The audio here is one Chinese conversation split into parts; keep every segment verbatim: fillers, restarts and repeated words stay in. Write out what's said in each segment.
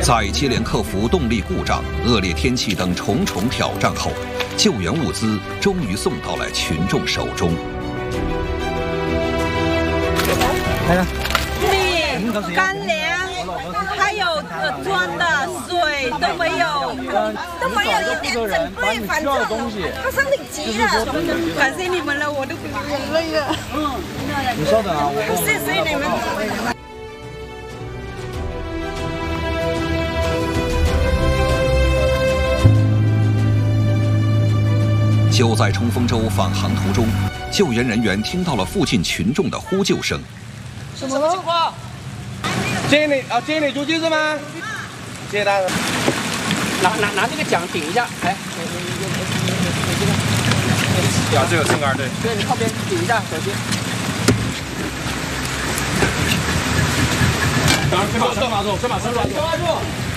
在接连克服动力故障、恶劣天气等重重挑战后，救援物资终于送到了群众手中。 来了， 米、干粮，还有呃装的水都没有，都没有一点准备，反正他身体急了。感谢你们了，我都流眼泪了。嗯， 你稍等啊，我谢谢你们。 就在冲锋舟返航途中，救援人员听到了附近群众的呼救声。 什么情况？接你啊，接你出去是吗？接他。拿拿拿这个桨顶一下，哎，你你你你你你这个。啊，这个撑杆对。对，你靠边顶一下，小心。先把先把住，先把先把住，抓住。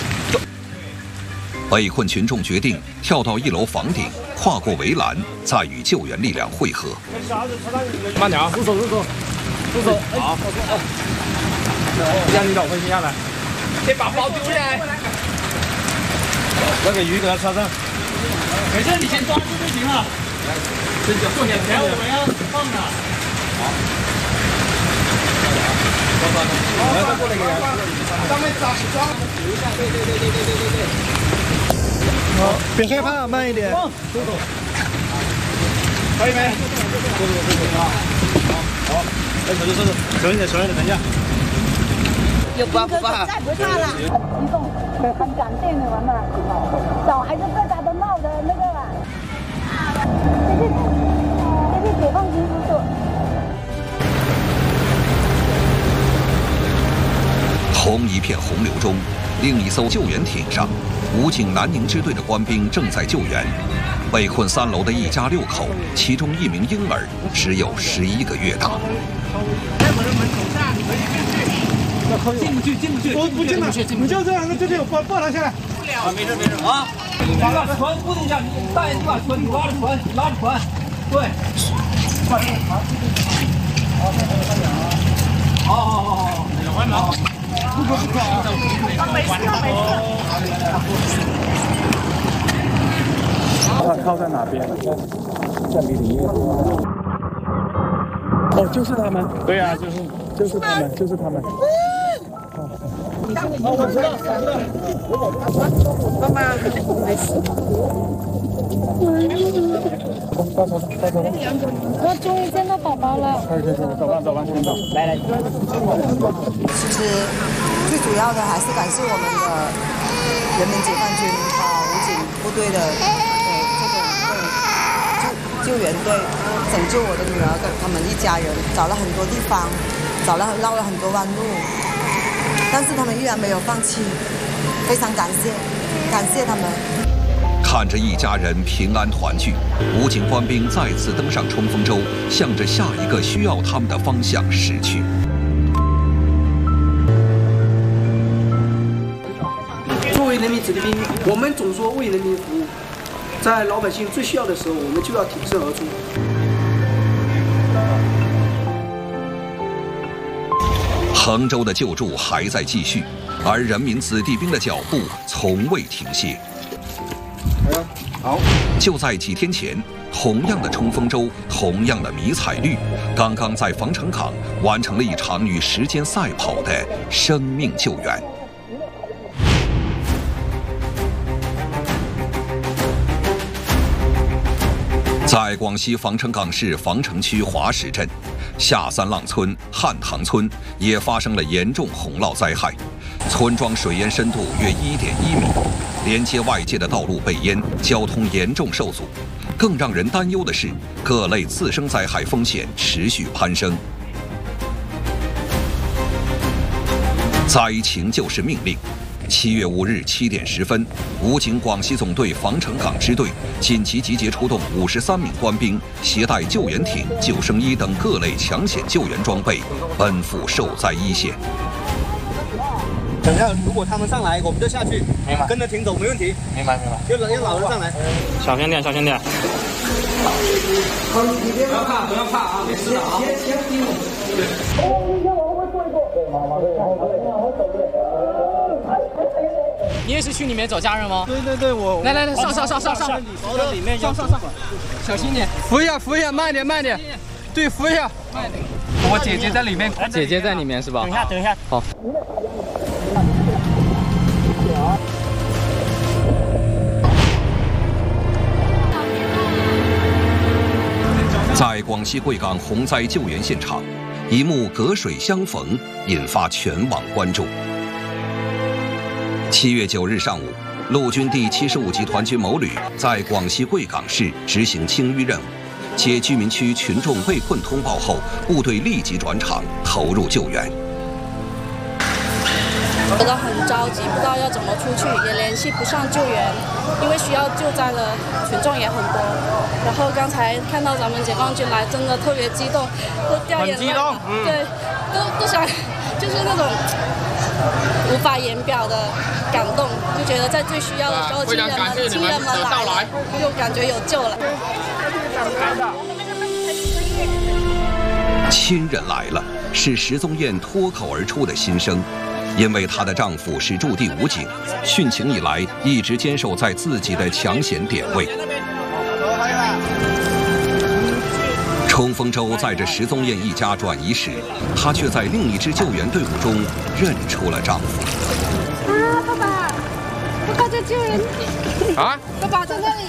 被困群众决定跳到一楼房顶，跨过围栏，再与救援力量汇合。 慢点啊！入手，入手，入手。好，让你老分心下来，先把包丢下来。那个鱼给他插上。没事，你先抓住就行了。这脚坐下，然后我们要放的。好。来，再过来一个人。上面抓抓，留一下。对对对对对对对对。 好，别害怕，慢一点。走走，可以没？走走走走啊！好，好，哎，手就收着，小心点，小心点，等一下。 有兵哥再不怕了。激动，很感谢你们了。小孩子最大的闹的那个了。谢谢，谢谢解放军叔叔。 红一片洪流中，另一艘救援艇上。 武警南宁支队的官兵正在救援被困三楼的一家六口，其中一名婴儿只有十一个月大。 开门的门口下，你们进不去，进不去，不不进了，你就这样，这边有抱抱他下来。不了，没事没事啊。把船固定一下，你大爷你把船，你拉着船，拉着船，对。把这个船固定好。好，再等快点啊。好好好好好，两万毛。 不可不可啊！没事没事。他靠在哪边？在离你越多。哦，就是他们。对呀、啊，就是就是他们，就是他们。哦，我知道，我知道。妈妈，没事。到手到手。 我终于见到宝宝了。 快快快，走吧走吧，先走。来来。 其实最主要的还是感谢我们的人民解放军啊、武警部队的呃这种救救援队，拯救我的女儿跟他们一家人，找了很多地方，找了绕了很多弯路，但是他们依然没有放弃，非常感谢，感谢他们。 看着一家人平安团聚，武警官兵再次登上冲锋舟，向着下一个需要他们的方向驶去。 作为人民子弟兵，我们总说为人民服务，在老百姓最需要的时候，我们就要挺身而出。 衡州的救助还在继续，而人民子弟兵的脚步从未停歇。 好， 就在几天前，同样的冲锋舟，同样的迷彩绿，刚刚在防城港完成了一场与时间赛跑的生命救援。在广西防城港市防城区华石镇，下三浪村、汉塘村也发生了严重洪涝灾害，村庄水淹深度约一点一米。 连接外界的道路被淹，交通严重受阻。更让人担忧的是，各类次生灾害风险持续攀升。灾情就是命令。七月五日七点十分，武警广西总队防城港支队紧急集结出动五十三名官兵，携带救援艇、救生衣等各类抢险救援装备，奔赴受灾一线。 等下，如果他们上来，我们就下去，明白？跟着艇走没问题，明白明白。就让老人上来， 小心点，小心点。 不要怕，不要怕啊，没事的啊。 你也是去里面找家人吗？ 对对对，我来来来，上上上上上， 在里面上上上，小心点， 扶一下扶一下，慢点慢点，对，扶一下， 慢点。 我姐姐在里面， 姐姐在里面是吧？ 等一下等一下， 好。 在广西贵港洪灾救援现场，一幕隔水相逢引发全网关注。七月九日上午，陆军第七十五集团军某旅在广西贵港市执行清淤任务，接居民区群众被困通报后，部队立即转场投入救援。 觉得很着急，不知道要怎么出去，也联系不上救援，因为需要救灾的群众也很多。然后刚才看到咱们解放军来，真的特别激动，都掉眼泪了。嗯、对，都都想，就是那种无法言表的感动，就觉得在最需要的时候，亲人们亲人们来了，就感觉有救了。 亲人来了，是石宗燕脱口而出的心声。因为她的丈夫是驻地武警，殉情以来一直坚守在自己的抢险点位。冲锋舟载着石宗燕一家转移时，她却在另一支救援队伍中认出了丈夫。 啊，爸爸，爸爸在救人。 啊？ 爸爸在那里。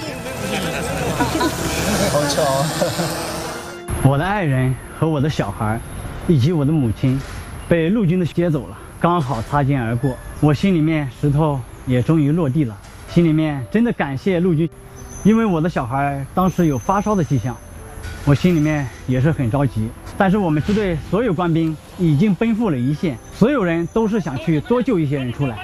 好巧啊！ 我的爱人和我的小孩，以及我的母亲，被陆军的接走了。刚好擦肩而过，我心里面石头也终于落地了，心里面真的感谢陆军，因为我的小孩当时有发烧的迹象，我心里面也是很着急。但是我们支队所有官兵已经奔赴了一线，所有人都是想去多救一些人出来。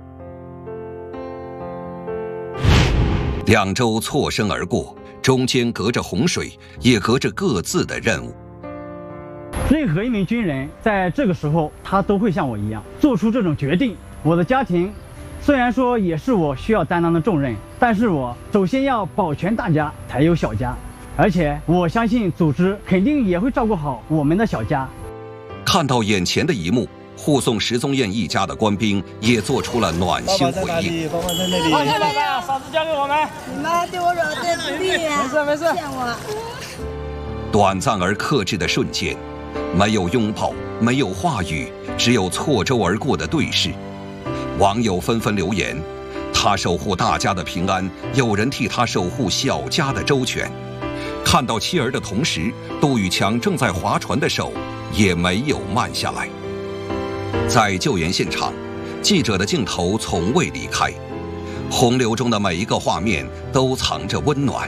两周错身而过，中间隔着洪水，也隔着各自的任务。 任何一名军人在这个时候，他都会像我一样做出这种决定。我的家庭虽然说也是我需要担当的重任，但是我首先要保全大家，才有小家。而且我相信组织肯定也会照顾好我们的小家。 看到眼前的一幕，护送石宗燕一家的官兵也做出了暖心回应。 爸爸在那里，爸爸在那里。爸爸，嫂子交给我们。 你妈对我惹对不利啊！ 没事没事。 骗我。 短暂而克制的瞬间。没有拥抱，没有话语，只有错舟而过的对视。网友纷纷留言：他守护大家的平安，有人替他守护小家的周全。看到妻儿的同时，杜宇强正在划船的手也没有慢下来。在救援现场，记者的镜头从未离开，洪流中的每一个画面都藏着温暖。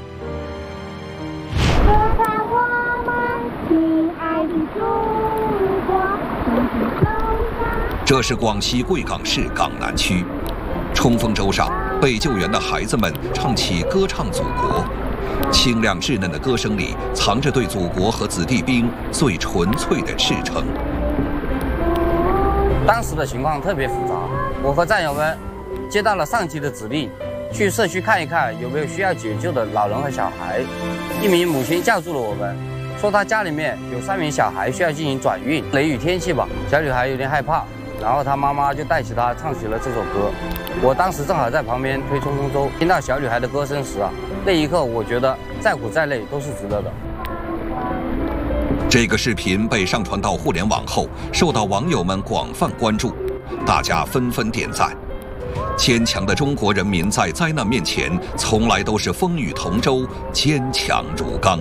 这是广西贵港市港南区，冲锋舟上被救援的孩子们唱起《歌唱祖国》，清亮稚嫩的歌声里藏着对祖国和子弟兵最纯粹的赤诚。 当时的情况特别复杂，我和战友们接到了上级的指令，去社区看一看有没有需要解救的老人和小孩。一名母亲叫住了我们，说她家里面有三名小孩需要进行转运。雷雨天气吧，小女孩有点害怕，然后她妈妈就带起她唱起了这首歌。我当时正好在旁边推冲锋舟，听到小女孩的歌声时啊，那一刻我觉得再苦再累都是值得的。 这个视频被上传到互联网后，受到网友们广泛关注，大家纷纷点赞。坚强的中国人民在灾难面前，从来都是风雨同舟，坚强如钢。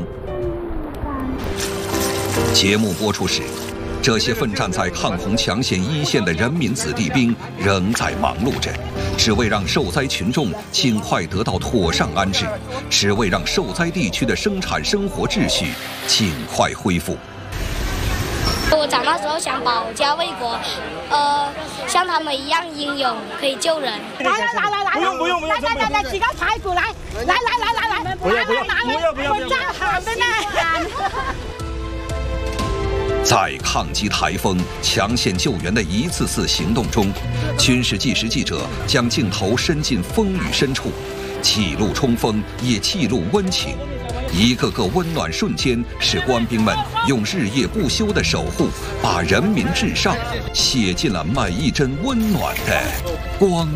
节目播出时，这些奋战在抗洪抢险一线的人民子弟兵仍在忙碌着，只为让受灾群众尽快得到妥善安置，只为让受灾地区的生产生活秩序尽快恢复。 我长大之后想保家卫国，呃，像他们一样英勇，可以救人。 来来来来来，不用不用不用，来来来来，几个排骨来，来来来来来，不要不要不要不要不要，我站好的呢。 在抗击台风、抢险救援的一次次行动中，军事纪实记者将镜头伸进风雨深处，记录冲锋，也记录温情。一个个温暖瞬间，使官兵们用日夜不休的守护，把人民至上写进了每一帧温暖的光